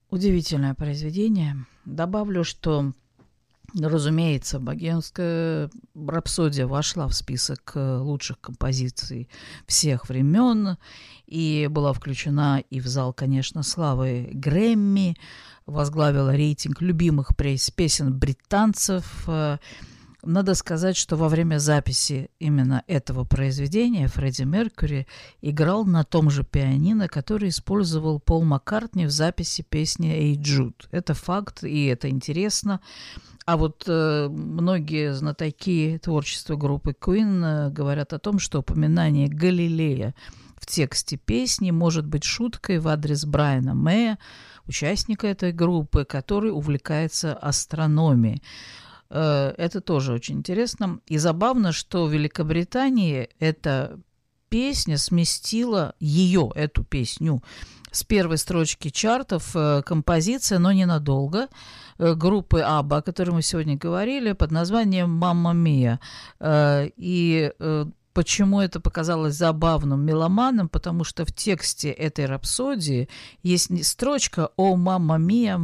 Удивительное произведение. Добавлю, что, разумеется, «Богемская рапсодия» вошла в список лучших композиций всех времен и была включена и в зал, конечно, славы Грэмми, возглавила рейтинг любимых песен британцев. Надо сказать, что во время записи именно этого произведения Фредди Меркьюри играл на том же пианино, который использовал Пол Маккартни в записи песни «Эй Джуд». Это факт, и это интересно. А вот многие знатоки творчества группы Queen говорят о том, что упоминание Галилея в тексте песни может быть шуткой в адрес Брайана Мэя, участника этой группы, который увлекается астрономией. Это тоже очень интересно. И забавно, что в Великобритании эта песня сместила эту песню, с первой строчки чартов композиция, но ненадолго, группы ABBA, о которой мы сегодня говорили, под названием «Мамма Мия». И почему это показалось забавным меломанам? Потому что в тексте этой рапсодии есть строчка «О, мамма мия,